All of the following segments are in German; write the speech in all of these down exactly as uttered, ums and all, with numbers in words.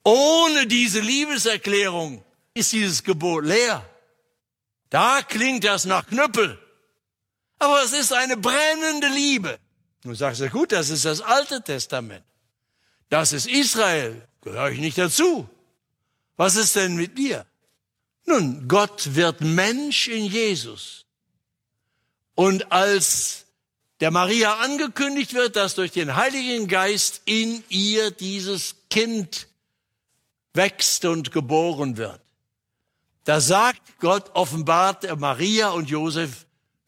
Ohne diese Liebeserklärung ist dieses Gebot leer. Da klingt das nach Knüppel. Aber es ist eine brennende Liebe. Du sagst ja gut, das ist das Alte Testament. Das ist Israel. Gehöre ich nicht dazu. Was ist denn mit dir? Nun, Gott wird Mensch in Jesus. Und als der Maria angekündigt wird, dass durch den Heiligen Geist in ihr dieses Kind wächst und geboren wird, da sagt Gott, offenbart er Maria und Josef,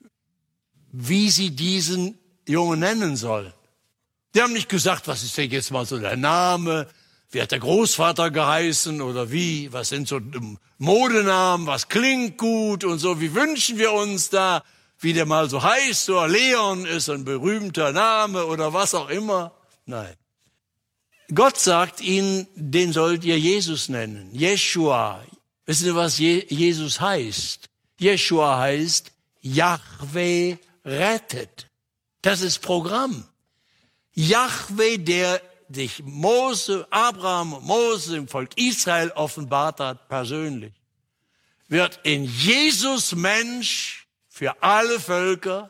wie sie diesen Jungen nennen sollen. Die haben nicht gesagt, was ist denn jetzt mal so der Name, wie hat der Großvater geheißen oder wie, was sind so Modenamen, was klingt gut und so, wie wünschen wir uns da, wie der mal so heißt, so Leon ist ein berühmter Name oder was auch immer. Nein. Gott sagt ihnen, den sollt ihr Jesus nennen, Jeschua. Wissen Sie, was Je- Jesus heißt? Jeschua heißt, Jahwe rettet. Das ist Programm. Jahwe, der sich Mose, Abraham, Mose, im Volk Israel offenbart hat, persönlich, wird in Jesus Mensch für alle Völker.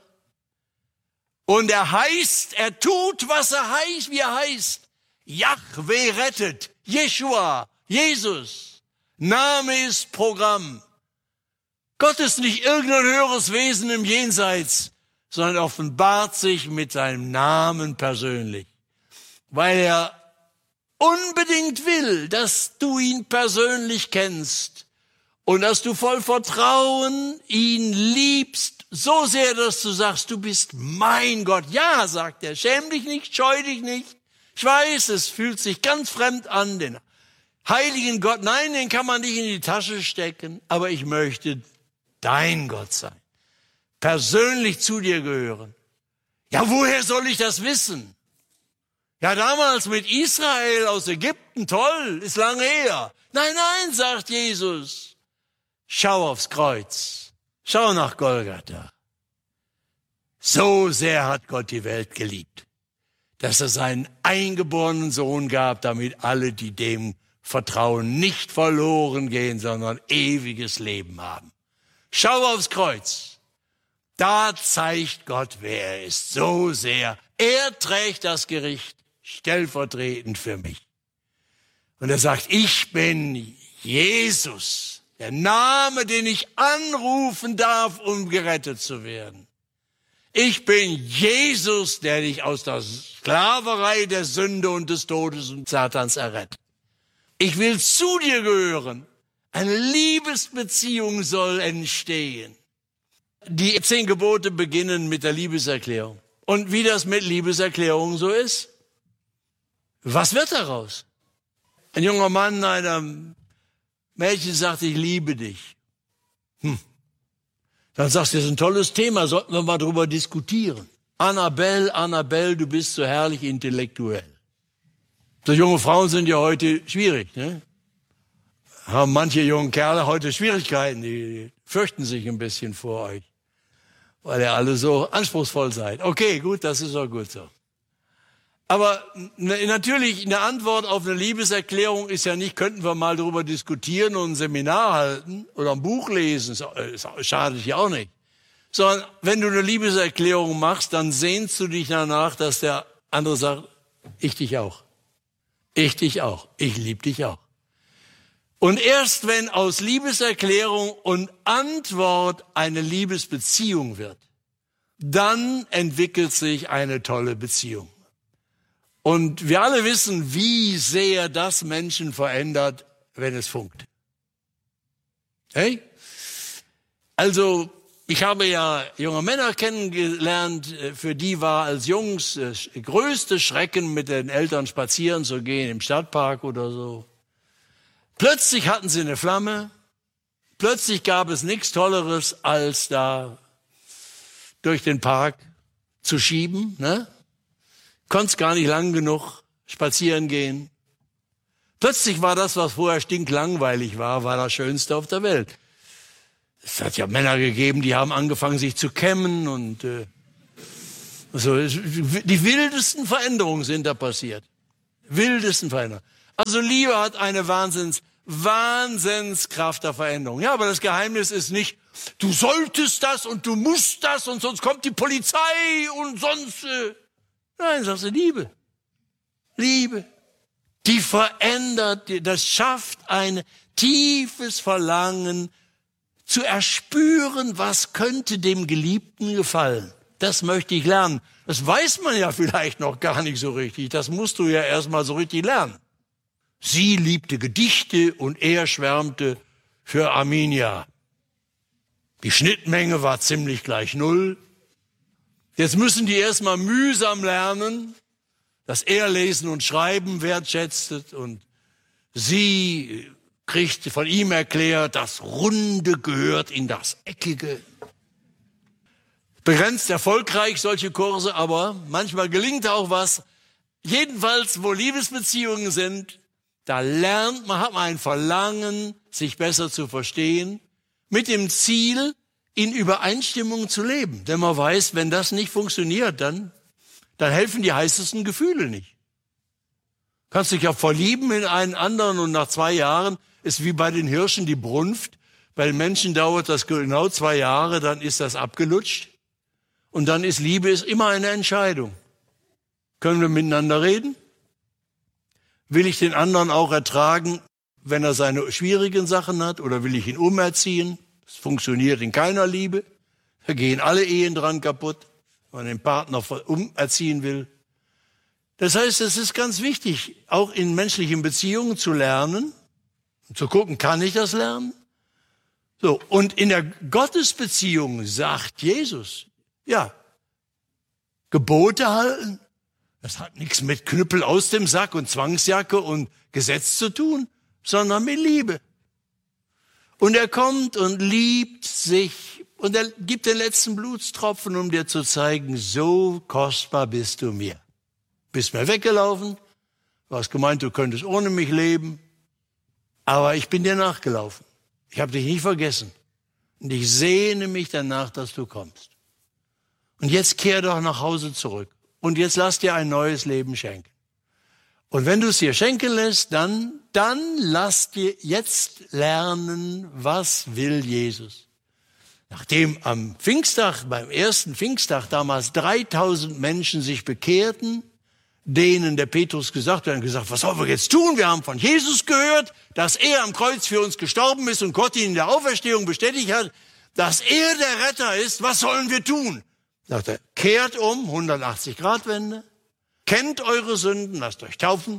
Und er heißt, er tut, was er heißt, wie er heißt. Jahwe rettet, Jeschua, Jesus. Name ist Programm. Gott ist nicht irgendein höheres Wesen im Jenseits, sondern offenbart sich mit seinem Namen persönlich, weil er unbedingt will, dass du ihn persönlich kennst und dass du voll Vertrauen ihn liebst, so sehr, dass du sagst, du bist mein Gott. Ja, sagt er, schäm dich nicht, scheu dich nicht. Ich weiß, es fühlt sich ganz fremd an, den heiligen Gott, nein, den kann man nicht in die Tasche stecken, aber ich möchte dein Gott sein, persönlich zu dir gehören. Ja, woher soll ich das wissen? Ja, damals mit Israel aus Ägypten, toll, ist lange her. Nein, nein, sagt Jesus, schau aufs Kreuz, schau nach Golgatha. So sehr hat Gott die Welt geliebt, dass er seinen eingeborenen Sohn gab, damit alle, die dem vertrauen, nicht verloren gehen, sondern ewiges Leben haben. Schau aufs Kreuz. Da zeigt Gott, wer er ist. So sehr. Er trägt das Gericht stellvertretend für mich. Und er sagt, ich bin Jesus, der Name, den ich anrufen darf, um gerettet zu werden. Ich bin Jesus, der dich aus der Sklaverei der Sünde und des Todes und Satans errettet. Ich will zu dir gehören. Eine Liebesbeziehung soll entstehen. Die zehn Gebote beginnen mit der Liebeserklärung. Und wie das mit Liebeserklärungen so ist, was wird daraus? Ein junger Mann einem Mädchen sagt, ich liebe dich. Hm. Dann sagst du, das ist ein tolles Thema, sollten wir mal drüber diskutieren. Annabelle, Annabelle, du bist so herrlich intellektuell. So junge Frauen sind ja heute schwierig, ne? Haben manche jungen Kerle heute Schwierigkeiten, die fürchten sich ein bisschen vor euch, weil ihr alle so anspruchsvoll seid. Okay, gut, das ist auch gut so. Aber natürlich, eine Antwort auf eine Liebeserklärung ist ja nicht, könnten wir mal darüber diskutieren und ein Seminar halten oder ein Buch lesen, das schadet ja auch nicht. Sondern wenn du eine Liebeserklärung machst, dann sehnst du dich danach, dass der andere sagt, ich dich auch. Ich dich auch. Ich liebe dich auch. Und erst wenn aus Liebeserklärung und Antwort eine Liebesbeziehung wird, dann entwickelt sich eine tolle Beziehung. Und wir alle wissen, wie sehr das Menschen verändert, wenn es funkt. Hey? Also, ich habe ja junge Männer kennengelernt, für die war als Jungs größte Schrecken, mit den Eltern spazieren zu gehen im Stadtpark oder so. Plötzlich hatten sie eine Flamme, plötzlich gab es nichts Tolleres, als da durch den Park zu schieben, ne? Konntest gar nicht lang genug spazieren gehen. Plötzlich war das, was vorher stinklangweilig war, war das Schönste auf der Welt. Es hat ja Männer gegeben, die haben angefangen, sich zu kämmen und äh, so. Die wildesten Veränderungen sind da passiert. Wildesten Veränderungen. Also Liebe hat eine Wahnsinns, Wahnsinnskraft der Veränderung. Ja, aber das Geheimnis ist nicht, du solltest das und du musst das und sonst kommt die Polizei und sonst... Äh Nein, sagst du, Liebe. Liebe. Die verändert, das schafft ein tiefes Verlangen zu erspüren, was könnte dem Geliebten gefallen. Das möchte ich lernen. Das weiß man ja vielleicht noch gar nicht so richtig. Das musst du ja erstmal so richtig lernen. Sie liebte Gedichte und er schwärmte für Arminia. Die Schnittmenge war ziemlich gleich null. Jetzt müssen die erstmal mühsam lernen, dass er Lesen und Schreiben wertschätzte und sie kriegt von ihm erklärt, das Runde gehört in das Eckige. Begrenzt erfolgreich solche Kurse, aber manchmal gelingt auch was. Jedenfalls, wo Liebesbeziehungen sind, da lernt man, hat man ein Verlangen, sich besser zu verstehen, mit dem Ziel, in Übereinstimmung zu leben. Denn man weiß, wenn das nicht funktioniert, dann, dann helfen die heißesten Gefühle nicht. Kannst dich ja verlieben in einen anderen und nach zwei Jahren ist wie bei den Hirschen die Brunft. Bei den Menschen dauert das genau zwei Jahre, dann ist das abgelutscht. Und dann ist Liebe ist immer eine Entscheidung. Können wir miteinander reden? Will ich den anderen auch ertragen, wenn er seine schwierigen Sachen hat, oder will ich ihn umerziehen? Das funktioniert in keiner Liebe. Da gehen alle Ehen dran kaputt, wenn man den Partner umerziehen will. Das heißt, es ist ganz wichtig, auch in menschlichen Beziehungen zu lernen, zu gucken, kann ich das lernen? So, und in der Gottesbeziehung sagt Jesus, ja, Gebote halten, das hat nichts mit Knüppel aus dem Sack und Zwangsjacke und Gesetz zu tun, sondern mit Liebe. Und er kommt und liebt sich und er gibt den letzten Blutstropfen, um dir zu zeigen, so kostbar bist du mir. Bist mir weggelaufen, du hast gemeint, du könntest ohne mich leben, aber ich bin dir nachgelaufen. Ich habe dich nicht vergessen und ich sehne mich danach, dass du kommst. Und jetzt kehr doch nach Hause zurück und jetzt lass dir ein neues Leben schenken. Und wenn du es dir schenken lässt, dann, dann lass dir jetzt lernen, was will Jesus. Nachdem am Pfingsttag, beim ersten Pfingsttag damals dreitausend Menschen sich bekehrten, denen der Petrus gesagt hat, gesagt, was sollen wir jetzt tun? Wir haben von Jesus gehört, dass er am Kreuz für uns gestorben ist und Gott ihn in der Auferstehung bestätigt hat, dass er der Retter ist. Was sollen wir tun? Sagt er, kehrt um, hundertachtzig Grad Wende, kennt eure Sünden, lasst euch taufen,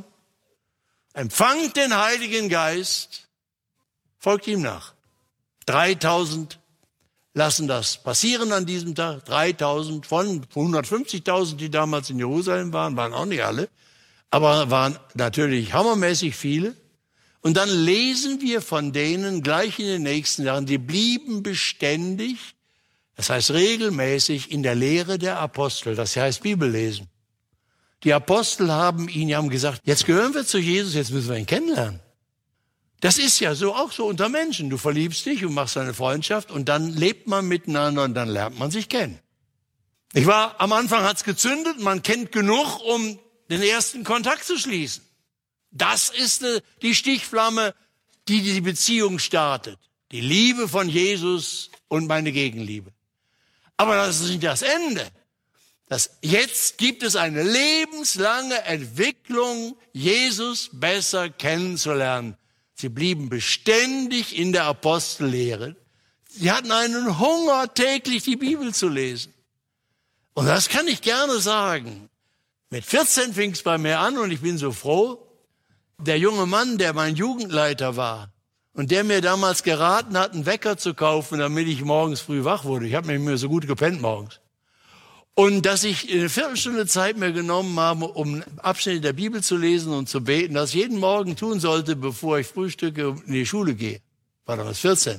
empfangt den Heiligen Geist, folgt ihm nach. dreitausend lassen das passieren an diesem Tag. dreitausend von hundertfünfzigtausend, die damals in Jerusalem waren, waren auch nicht alle, aber waren natürlich hammermäßig viele. Und dann lesen wir von denen gleich in den nächsten Jahren, die blieben beständig, das heißt regelmäßig in der Lehre der Apostel, das heißt Bibellesen. Die Apostel haben ihn ja gesagt, jetzt gehören wir zu Jesus, jetzt müssen wir ihn kennenlernen. Das ist ja so auch so unter Menschen. Du verliebst dich und machst eine Freundschaft und dann lebt man miteinander und dann lernt man sich kennen. Ich war, am Anfang hat's gezündet, man kennt genug, um den ersten Kontakt zu schließen. Das ist die Stichflamme, die die Beziehung startet. Die Liebe von Jesus und meine Gegenliebe. Aber das ist nicht das Ende. Das, jetzt gibt es eine lebenslange Entwicklung, Jesus besser kennenzulernen. Sie blieben beständig in der Apostellehre. Sie hatten einen Hunger, täglich die Bibel zu lesen. Und das kann ich gerne sagen. Mit vierzehn fing es bei mir an und ich bin so froh. Der junge Mann, der mein Jugendleiter war und der mir damals geraten hat, einen Wecker zu kaufen, damit ich morgens früh wach wurde. Ich habe nämlich mir so gut gepennt morgens. Und dass ich eine Viertelstunde Zeit mir genommen habe, um Abschnitte der Bibel zu lesen und zu beten, das ich jeden Morgen tun sollte, bevor ich frühstücke und in die Schule gehe. War damals vierzehn.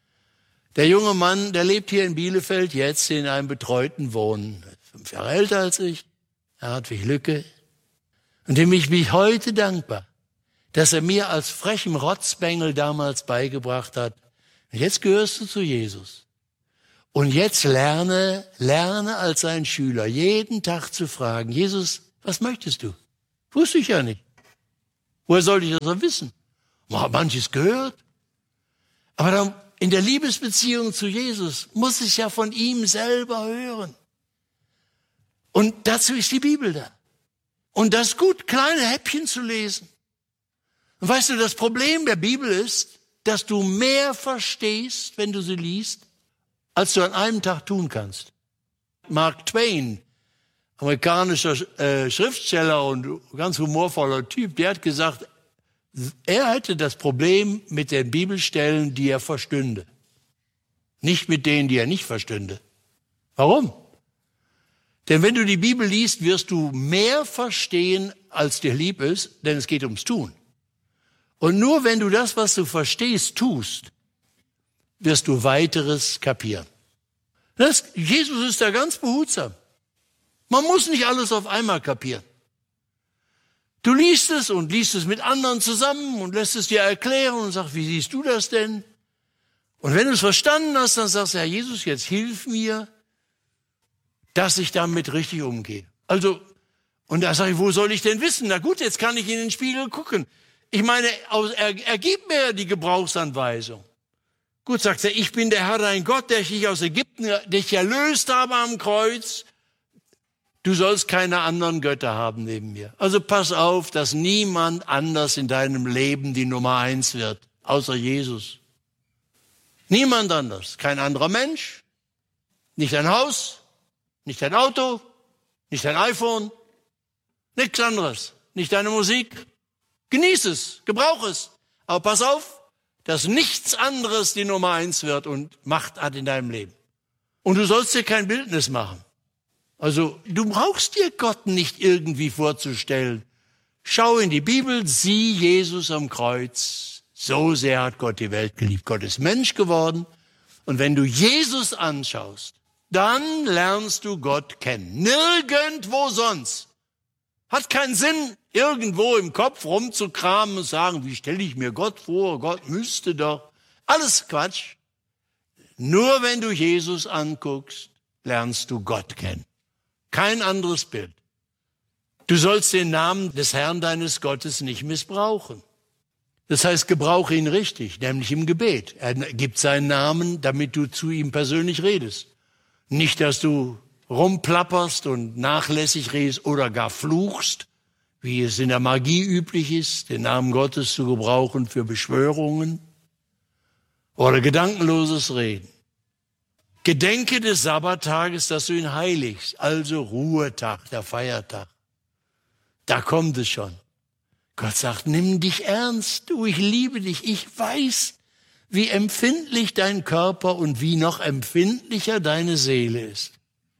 Der junge Mann, der lebt hier in Bielefeld jetzt in einem betreuten Wohnen. Fünf Jahre älter als ich. Er hat wie Lücke. Und dem ich mich heute dankbar, dass er mir als frechem Rotzbengel damals beigebracht hat. Und jetzt gehörst du zu Jesus. Und jetzt lerne, lerne als ein Schüler, jeden Tag zu fragen, Jesus, was möchtest du? Wusste ich ja nicht. Woher sollte ich das auch wissen? Man hat manches gehört. Aber dann in der Liebesbeziehung zu Jesus muss ich ja von ihm selber hören. Und dazu ist die Bibel da. Und das ist gut, kleine Häppchen zu lesen. Und weißt du, das Problem der Bibel ist, dass du mehr verstehst, wenn du sie liest, als du an einem Tag tun kannst. Mark Twain, amerikanischer äh, Schriftsteller und ganz humorvoller Typ, der hat gesagt, er hätte das Problem mit den Bibelstellen, die er verstünde. Nicht mit denen, die er nicht verstünde. Warum? Denn wenn du die Bibel liest, wirst du mehr verstehen, als dir lieb ist, denn es geht ums Tun. Und nur wenn du das, was du verstehst, tust, wirst du weiteres kapieren. Das, Jesus ist da ganz behutsam. Man muss nicht alles auf einmal kapieren. Du liest es und liest es mit anderen zusammen und lässt es dir erklären und sagst, wie siehst du das denn? Und wenn du es verstanden hast, dann sagst du, Herr Jesus, jetzt hilf mir, dass ich damit richtig umgehe. Also, und da sage ich, wo soll ich denn wissen? Na gut, jetzt kann ich in den Spiegel gucken. Ich meine, er, er gibt mir die Gebrauchsanweisung. Gut, sagt er, ich bin der Herr, dein Gott, der dich aus Ägypten, dich erlöst habe am Kreuz. Du sollst keine anderen Götter haben neben mir. Also pass auf, dass niemand anders in deinem Leben die Nummer eins wird, außer Jesus. Niemand anders. Kein anderer Mensch, nicht dein Haus, nicht dein Auto, nicht dein iPhone, nichts anderes, nicht deine Musik. Genieß es, gebrauch es. Aber pass auf, dass nichts anderes die Nummer eins wird und Macht hat in deinem Leben. Und du sollst dir kein Bildnis machen. Also du brauchst dir Gott nicht irgendwie vorzustellen. Schau in die Bibel, sieh Jesus am Kreuz. So sehr hat Gott die Welt geliebt. Gott ist Mensch geworden. Und wenn du Jesus anschaust, dann lernst du Gott kennen. Nirgendwo sonst. Hat keinen Sinn, irgendwo im Kopf rumzukramen und sagen, wie stelle ich mir Gott vor? Gott müsste doch. Alles Quatsch. Nur wenn du Jesus anguckst, lernst du Gott kennen. Kein anderes Bild. Du sollst den Namen des Herrn deines Gottes nicht missbrauchen. Das heißt, gebrauche ihn richtig, nämlich im Gebet. Er gibt seinen Namen, damit du zu ihm persönlich redest. Nicht, dass du rumplapperst und nachlässig redest oder gar fluchst, wie es in der Magie üblich ist, den Namen Gottes zu gebrauchen für Beschwörungen oder gedankenloses Reden. Gedenke des Sabbattages, dass du ihn heiligst, also Ruhetag, der Feiertag. Da kommt es schon. Gott sagt, nimm dich ernst, du, ich liebe dich, ich weiß, wie empfindlich dein Körper und wie noch empfindlicher deine Seele ist.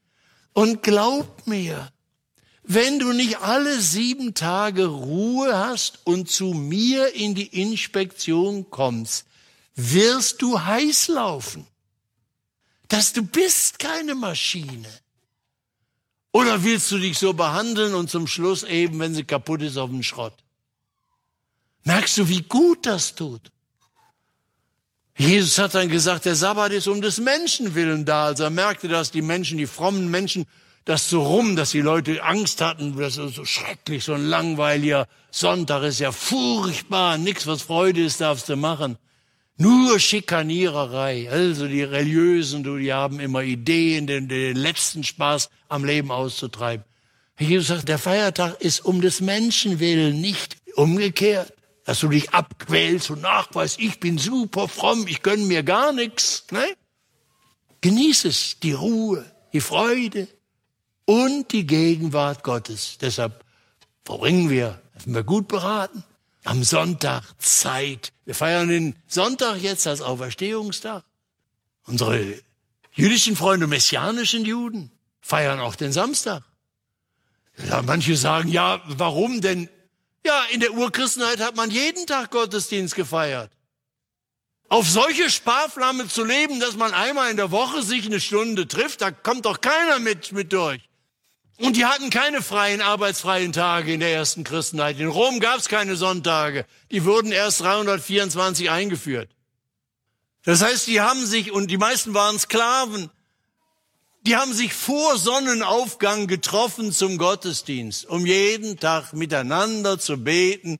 Und glaub mir, wenn du nicht alle sieben Tage Ruhe hast und zu mir in die Inspektion kommst, wirst du heiß laufen. Dass du bist keine Maschine. Oder willst du dich so behandeln und zum Schluss eben, wenn sie kaputt ist, auf den Schrott? Merkst du, wie gut das tut? Jesus hat dann gesagt, der Sabbat ist um des Menschen willen da. Also er merkte, dass die Menschen, die frommen Menschen, das so rum, dass die Leute Angst hatten, das ist so schrecklich, so ein langweiliger Sonntag ist ja furchtbar, nichts, was Freude ist, darfst du machen. Nur Schikaniererei. Also die Religiösen, die haben immer Ideen, den, den letzten Spaß am Leben auszutreiben. Jesus sagt, der Feiertag ist um des Menschen willen, nicht umgekehrt. Dass du dich abquälst und nachweist, ich bin super fromm, ich gönn mir gar nichts. Ne? Genieß es, die Ruhe, die Freude und die Gegenwart Gottes. Deshalb verbringen wir, sind wir gut beraten, am Sonntag Zeit. Wir feiern den Sonntag jetzt als Auferstehungstag. Unsere jüdischen Freunde, messianischen Juden, feiern auch den Samstag. Ja, manche sagen, ja, warum denn? Ja, in der Urchristenheit hat man jeden Tag Gottesdienst gefeiert. Auf solche Sparflamme zu leben, dass man einmal in der Woche sich eine Stunde trifft, da kommt doch keiner mit, mit durch. Und die hatten keine freien, arbeitsfreien Tage in der ersten Christenheit. In Rom gab es keine Sonntage. Die wurden erst dreihundertvierundzwanzig eingeführt. Das heißt, die haben sich, und die meisten waren Sklaven, die haben sich vor Sonnenaufgang getroffen zum Gottesdienst, um jeden Tag miteinander zu beten,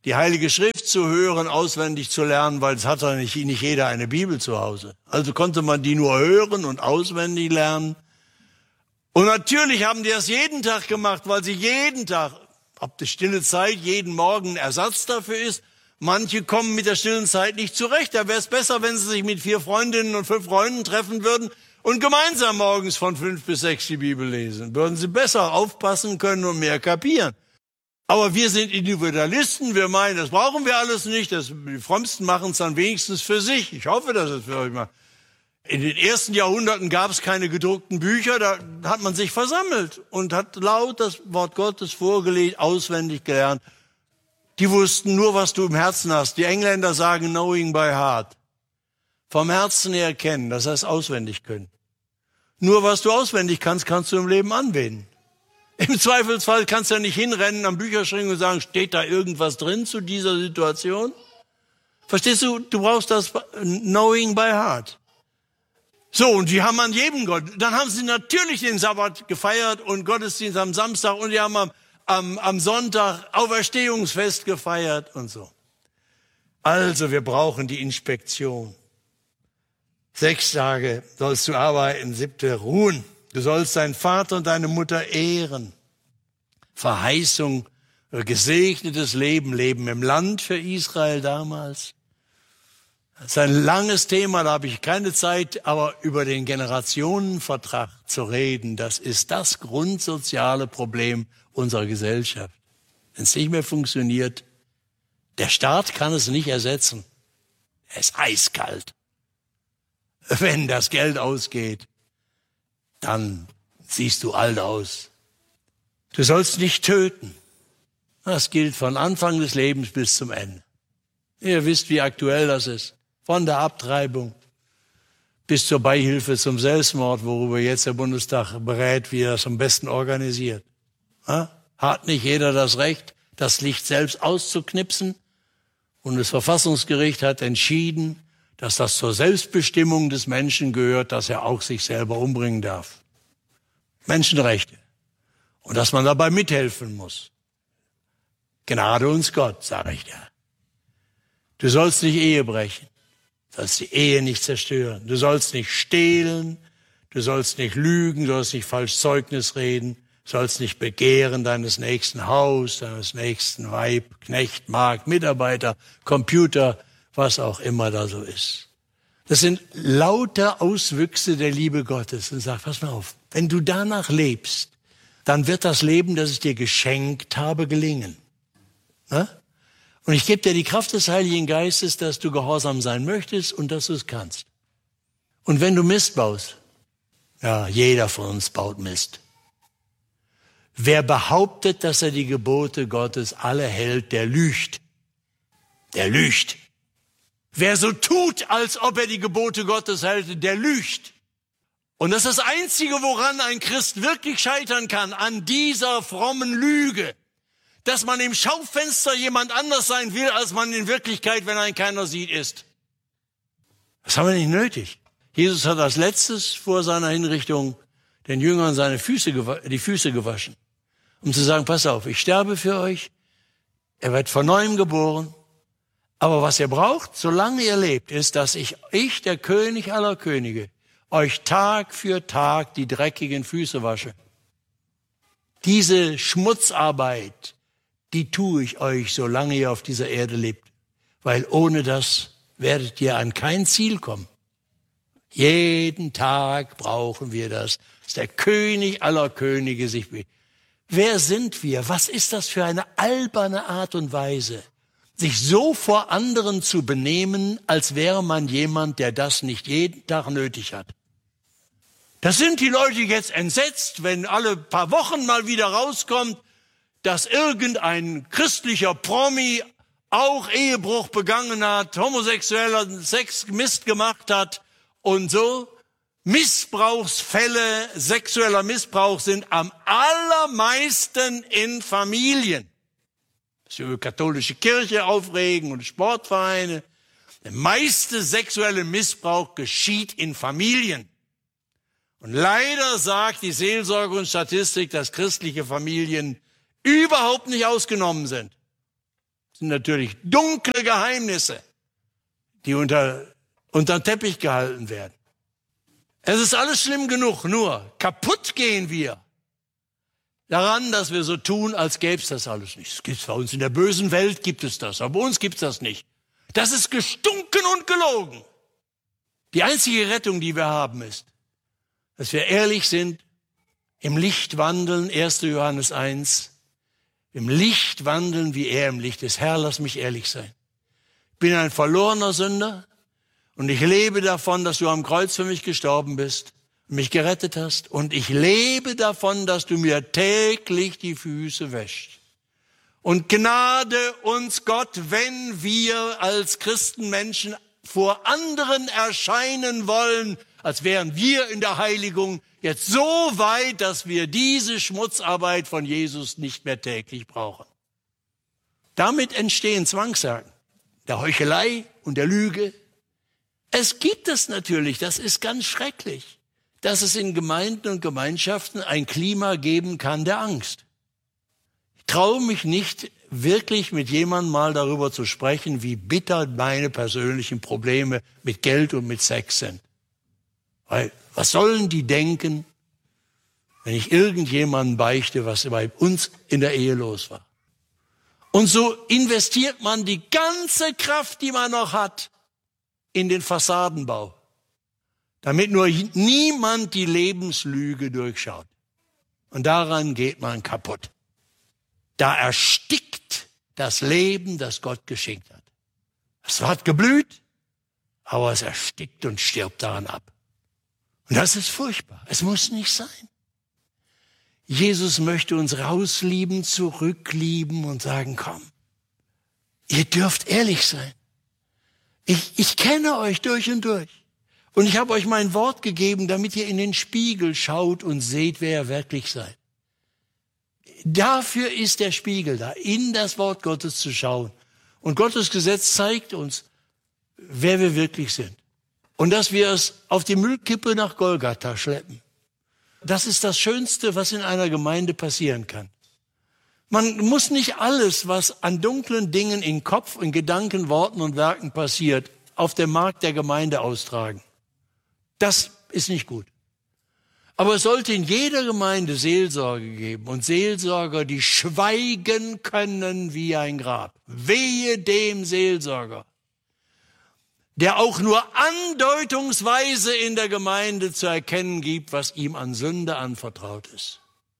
die Heilige Schrift zu hören, auswendig zu lernen, weil es hat ja nicht, nicht jeder eine Bibel zu Hause. Also konnte man die nur hören und auswendig lernen. Und natürlich haben die das jeden Tag gemacht, weil sie jeden Tag, ob die stille Zeit jeden Morgen ein Ersatz dafür ist. Manche kommen mit der stillen Zeit nicht zurecht. Da wäre es besser, wenn sie sich mit vier Freundinnen und fünf Freunden treffen würden und gemeinsam morgens von fünf bis sechs die Bibel lesen. Würden sie besser aufpassen können und mehr kapieren. Aber wir sind Individualisten, wir meinen, das brauchen wir alles nicht. Das, die Frömmsten machen es dann wenigstens für sich. Ich hoffe, dass es für euch macht. In den ersten Jahrhunderten gab es keine gedruckten Bücher, da hat man sich versammelt und hat laut das Wort Gottes vorgelegt, auswendig gelernt. Die wussten nur, was du im Herzen hast. Die Engländer sagen knowing by heart. Vom Herzen her kennen, das heißt auswendig können. Nur was du auswendig kannst, kannst du im Leben anwenden. Im Zweifelsfall kannst du ja nicht hinrennen am Bücherschrank und sagen, steht da irgendwas drin zu dieser Situation? Verstehst du? Du brauchst das knowing by heart. So, und die haben an jedem Gott. Dann haben sie natürlich den Sabbat gefeiert und Gottesdienst am Samstag und die haben am, am, am Sonntag Auferstehungsfest gefeiert und so. Also, wir brauchen die Inspektion. Sechs Tage sollst du arbeiten, siebte ruhen. Du sollst deinen Vater und deine Mutter ehren. Verheißung, gesegnetes Leben, Leben im Land für Israel damals. Das ist ein langes Thema, da habe ich keine Zeit, aber über den Generationenvertrag zu reden, das ist das grundsoziale Problem unserer Gesellschaft. Wenn es nicht mehr funktioniert, der Staat kann es nicht ersetzen. Er ist eiskalt. Wenn das Geld ausgeht, dann siehst du alt aus. Du sollst nicht töten. Das gilt von Anfang des Lebens bis zum Ende. Ihr wisst, wie aktuell das ist. Von der Abtreibung bis zur Beihilfe zum Selbstmord, worüber jetzt der Bundestag berät, wie er das am besten organisiert. Hat nicht jeder das Recht, das Licht selbst auszuknipsen? Und das Verfassungsgericht hat entschieden, dass das zur Selbstbestimmung des Menschen gehört, dass er auch sich selber umbringen darf. Menschenrechte. Und dass man dabei mithelfen muss. Gnade uns Gott, sage ich dir. Du sollst nicht Ehe brechen. Du sollst die Ehe nicht zerstören. Du sollst nicht stehlen. Du sollst nicht lügen. Du sollst nicht falsch Zeugnis reden. Du sollst nicht begehren deines nächsten Haus, deines nächsten Weib, Knecht, Magd, Mitarbeiter, Computer, was auch immer da so ist. Das sind lauter Auswüchse der Liebe Gottes. Und sag, pass mal auf, wenn du danach lebst, dann wird das Leben, das ich dir geschenkt habe, gelingen. Na? Und ich gebe dir die Kraft des Heiligen Geistes, dass du gehorsam sein möchtest und dass du es kannst. Und wenn du Mist baust, ja, jeder von uns baut Mist. Wer behauptet, dass er die Gebote Gottes alle hält, der lügt. Der lügt. Wer so tut, als ob er die Gebote Gottes hält, der lügt. Und das ist das Einzige, woran ein Christ wirklich scheitern kann, an dieser frommen Lüge. Dass man im Schaufenster jemand anders sein will, als man in Wirklichkeit, wenn einen keiner sieht, ist. Das haben wir nicht nötig. Jesus hat als letztes vor seiner Hinrichtung den Jüngern seine Füße, die Füße gewaschen. Um zu sagen, pass auf, ich sterbe für euch. Er wird von neuem geboren. Aber was ihr braucht, solange ihr lebt, ist, dass ich, ich, der König aller Könige, euch Tag für Tag die dreckigen Füße wasche. Diese Schmutzarbeit, die tue ich euch, solange ihr auf dieser Erde lebt. Weil ohne das werdet ihr an kein Ziel kommen. Jeden Tag brauchen wir das, dass der König aller Könige sich bewegt. Wer sind wir? Was ist das für eine alberne Art und Weise, sich so vor anderen zu benehmen, als wäre man jemand, der das nicht jeden Tag nötig hat? Das sind die Leute jetzt entsetzt, wenn alle paar Wochen mal wieder rauskommt, dass irgendein christlicher Promi auch Ehebruch begangen hat, homosexueller Sex Mist gemacht hat und so. Missbrauchsfälle, sexueller Missbrauch sind am allermeisten in Familien. Das ist über katholische Kirche aufregen und Sportvereine. Der meiste sexuelle Missbrauch geschieht in Familien. Und leider sagt die Seelsorge und Statistik, dass christliche Familien überhaupt nicht ausgenommen sind. Das sind natürlich dunkle Geheimnisse, die unter, unter den Teppich gehalten werden. Es ist alles schlimm genug, nur kaputt gehen wir daran, dass wir so tun, als gäbe es das alles nicht. Es gibt's bei uns in der bösen Welt, gibt es das, aber bei uns gibt es das nicht. Das ist gestunken und gelogen. Die einzige Rettung, die wir haben, ist, dass wir ehrlich sind, im Licht wandeln, erster Johannes eins, im Licht wandeln, wie er im Licht ist. Herr, lass mich ehrlich sein. Ich bin ein verlorener Sünder und ich lebe davon, dass du am Kreuz für mich gestorben bist, mich gerettet hast, und ich lebe davon, dass du mir täglich die Füße wäschst. Und gnade uns Gott, wenn wir als Christenmenschen vor anderen erscheinen wollen, als wären wir in der Heiligung jetzt so weit, dass wir diese Schmutzarbeit von Jesus nicht mehr täglich brauchen. Damit entstehen Zwangssagen, der Heuchelei und der Lüge. Es gibt es natürlich, das ist ganz schrecklich, dass es in Gemeinden und Gemeinschaften ein Klima geben kann der Angst. Ich traue mich nicht, wirklich mit jemandem mal darüber zu sprechen, wie bitter meine persönlichen Probleme mit Geld und mit Sex sind. Weil, was sollen die denken, wenn ich irgendjemandem beichte, was bei uns in der Ehe los war? Und so investiert man die ganze Kraft, die man noch hat, in den Fassadenbau, damit nur niemand die Lebenslüge durchschaut. Und daran geht man kaputt. Da erstickt das Leben, das Gott geschenkt hat. Es hat geblüht, aber es erstickt und stirbt daran ab. Und das ist furchtbar. Es muss nicht sein. Jesus möchte uns rauslieben, zurücklieben und sagen, komm, ihr dürft ehrlich sein. Ich, ich kenne euch durch und durch. Und ich habe euch mein Wort gegeben, damit ihr in den Spiegel schaut und seht, wer ihr wirklich seid. Dafür ist der Spiegel da, in das Wort Gottes zu schauen. Und Gottes Gesetz zeigt uns, wer wir wirklich sind. Und dass wir es auf die Müllkippe nach Golgatha schleppen. Das ist das Schönste, was in einer Gemeinde passieren kann. Man muss nicht alles, was an dunklen Dingen in Kopf, in Gedanken, Worten und Werken passiert, auf dem Markt der Gemeinde austragen. Das ist nicht gut. Aber es sollte in jeder Gemeinde Seelsorge geben und Seelsorger, die schweigen können wie ein Grab. Wehe dem Seelsorger, der auch nur andeutungsweise in der Gemeinde zu erkennen gibt, was ihm an Sünde anvertraut ist.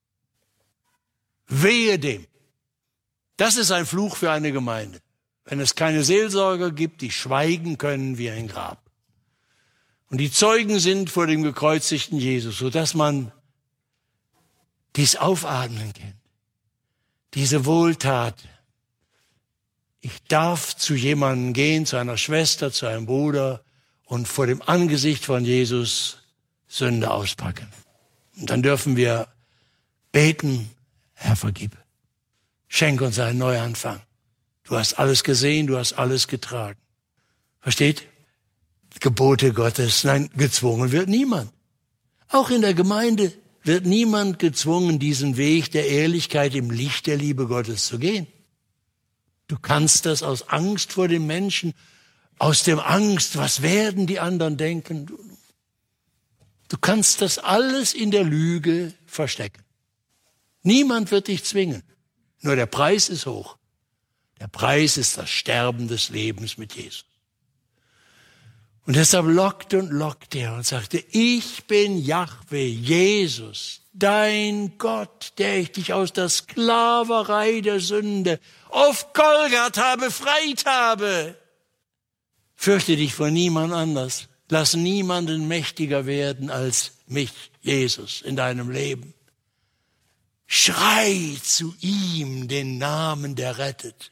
Wehe dem. Das ist ein Fluch für eine Gemeinde, wenn es keine Seelsorger gibt, die schweigen können wie ein Grab. Und die Zeugen sind vor dem gekreuzigten Jesus, sodass man dies Aufatmen kennt, diese Wohltat. Ich darf zu jemandem gehen, zu einer Schwester, zu einem Bruder und vor dem Angesicht von Jesus Sünde auspacken. Und dann dürfen wir beten, Herr, vergib. Schenk uns einen Neuanfang. Du hast alles gesehen, du hast alles getragen. Versteht? Gebote Gottes, nein, gezwungen wird niemand. Auch in der Gemeinde wird niemand gezwungen, diesen Weg der Ehrlichkeit im Licht der Liebe Gottes zu gehen. Du kannst das aus Angst vor dem Menschen, aus dem Angst, was werden die anderen denken. Du, du kannst das alles in der Lüge verstecken. Niemand wird dich zwingen. Nur der Preis ist hoch. Der Preis ist das Sterben des Lebens mit Jesus. Und deshalb lockt und lockt er und sagte, ich bin Jahwe, Jesus, dein Gott, der ich dich aus der Sklaverei der Sünde auf Golgatha befreit habe. Fürchte dich vor niemand anders. Lass niemanden mächtiger werden als mich, Jesus, in deinem Leben. Schrei zu ihm den Namen, der rettet.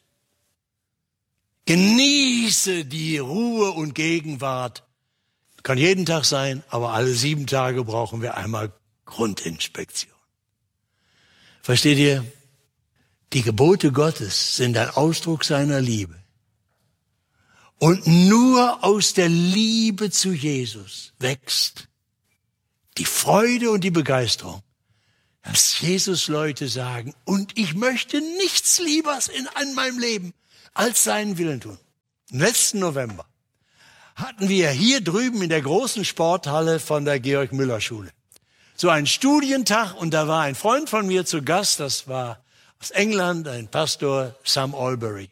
Genieße die Ruhe und Gegenwart. Kann jeden Tag sein, aber alle sieben Tage brauchen wir einmal Grundinspektion. Versteht ihr? Die Gebote Gottes sind ein Ausdruck seiner Liebe. Und nur aus der Liebe zu Jesus wächst die Freude und die Begeisterung, dass Jesus Leute sagen, und ich möchte nichts Liebers in, in meinem Leben, als seinen Willen tun. Im letzten November hatten wir hier drüben in der großen Sporthalle von der Georg-Müller-Schule so einen Studientag, und da war ein Freund von mir zu Gast, das war aus England, ein Pastor, Sam Albury.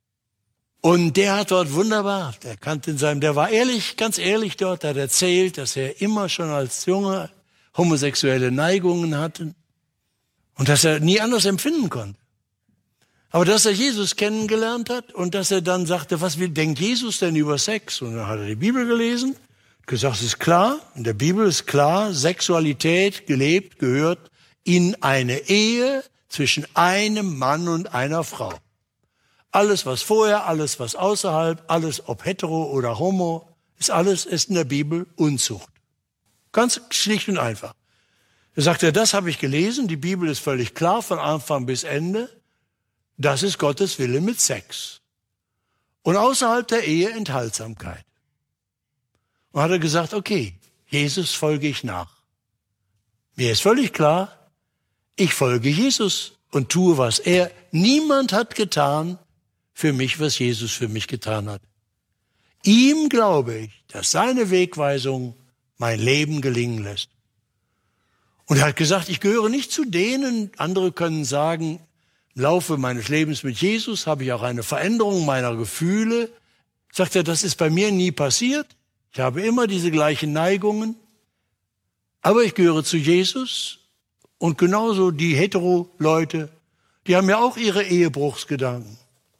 Und der hat dort wunderbar, der kannte in seinem, der war ehrlich, ganz ehrlich dort, hat erzählt, dass er immer schon als Junge homosexuelle Neigungen hatte und dass er nie anders empfinden konnte. Aber dass er Jesus kennengelernt hat und dass er dann sagte, was will, denkt Jesus denn über Sex? Und dann hat er die Bibel gelesen, gesagt, es ist klar, in der Bibel ist klar, Sexualität gelebt gehört in eine Ehe zwischen einem Mann und einer Frau. Alles, was vorher, alles, was außerhalb, alles, ob hetero oder homo, ist alles, ist in der Bibel Unzucht. Ganz schlicht und einfach. Er sagte, das habe ich gelesen, die Bibel ist völlig klar, von Anfang bis Ende. Das ist Gottes Wille mit Sex. Und außerhalb der Ehe Enthaltsamkeit. Und hat er gesagt, okay, Jesus folge ich nach. Mir ist völlig klar, ich folge Jesus und tue, was er. Niemand hat getan für mich, was Jesus für mich getan hat. Ihm glaube ich, dass seine Wegweisung mein Leben gelingen lässt. Und er hat gesagt, ich gehöre nicht zu denen, andere können sagen, im Laufe meines Lebens mit Jesus habe ich auch eine Veränderung meiner Gefühle. Sagt er, das ist bei mir nie passiert. Ich habe immer diese gleichen Neigungen. Aber ich gehöre zu Jesus. Und genauso die Hetero-Leute, die haben ja auch ihre Ehebruchsgedanken.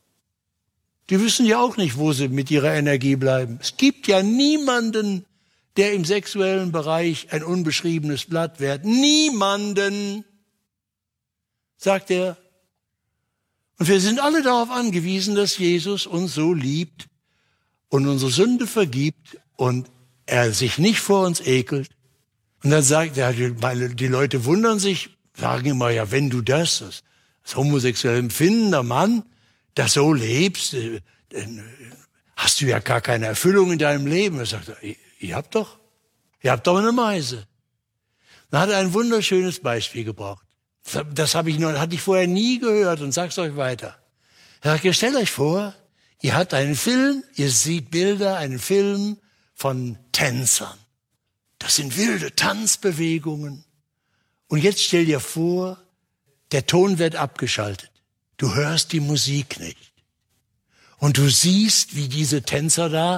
Die wissen ja auch nicht, wo sie mit ihrer Energie bleiben. Es gibt ja niemanden, der im sexuellen Bereich ein unbeschriebenes Blatt wäre. Niemanden, sagt er. Und wir sind alle darauf angewiesen, dass Jesus uns so liebt und unsere Sünde vergibt und er sich nicht vor uns ekelt. Und dann sagt er, die Leute wundern sich, sagen immer, ja, wenn du das, das, das homosexuell empfindender Mann, das so lebst, dann hast du ja gar keine Erfüllung in deinem Leben. Er sagt, ihr, ihr habt doch, ihr habt doch eine Meise. Dann hat er ein wunderschönes Beispiel gebraucht. Das habe ich noch, hatte ich vorher nie gehört und sag's euch weiter. Er sagt, stellt euch vor, ihr habt einen Film, ihr seht Bilder, einen Film von Tänzern. Das sind wilde Tanzbewegungen. Und jetzt stell dir vor, der Ton wird abgeschaltet. Du hörst die Musik nicht. Und du siehst, wie diese Tänzer da